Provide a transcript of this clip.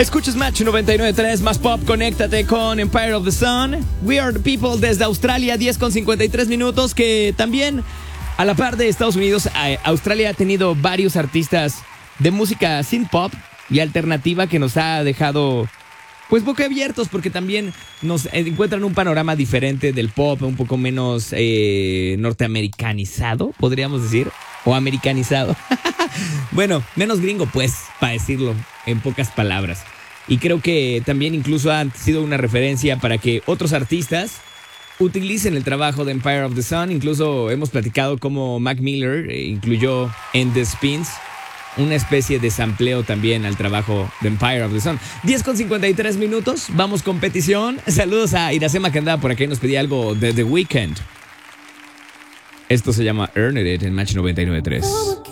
Escuchas Match 99.3, más pop, conéctate con Empire of the Sun. We Are the People desde Australia, 10:53 minutos, que también, a la par de Estados Unidos, Australia ha tenido varios artistas de música synth pop y alternativa que nos ha dejado pues boquiabiertos, porque también nos encuentran un panorama diferente del pop, un poco menos norteamericanizado, podríamos decir, o americanizado. Bueno, menos gringo, pues, para decirlo en pocas palabras. Y creo que también incluso ha sido una referencia para que otros artistas utilicen el trabajo de Empire of the Sun. Incluso hemos platicado cómo Mac Miller incluyó en The Spins una especie de sampleo también al trabajo de Empire of the Sun. 10:53 minutos, vamos con petición. Saludos a Iracema, que andaba por aquí y nos pedía algo de The Weeknd. Esto se llama Earn It en Match 99.3.